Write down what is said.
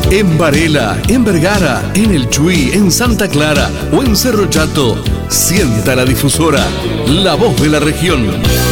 En Varela, en Vergara, en El Chuy, en Santa Clara o en Cerro Chato, sienta la difusora, la voz de la región.